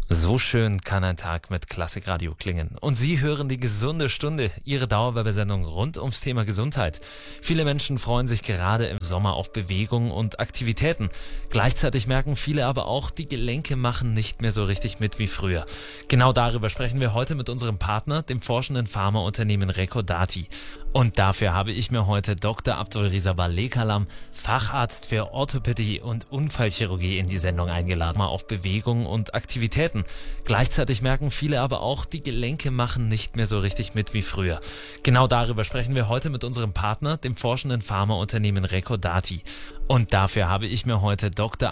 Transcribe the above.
So schön kann ein Tag mit Klassikradio klingen. Und Sie hören die gesunde Stunde, Ihre Dauerwerbesendung rund ums Thema Gesundheit. Viele Menschen freuen sich gerade im Sommer auf Bewegung und Aktivitäten. Gleichzeitig merken viele aber auch, die Gelenke machen nicht mehr so richtig mit wie früher. Genau darüber sprechen wir heute mit unserem Partner, dem forschenden Pharmaunternehmen Recordati. Und dafür habe ich mir heute Dr. Abdulreza Balekalam, Facharzt für Orthopädie und Unfallchirurgie, in die Sendung eingeladen. Mal auf Bewegung und Aktivitäten. Gleichzeitig merken viele aber auch, die Gelenke machen nicht mehr so richtig mit wie früher. Genau darüber sprechen wir heute mit unserem Partner, dem forschenden Pharmaunternehmen Recordati. Und dafür habe ich mir heute Dr.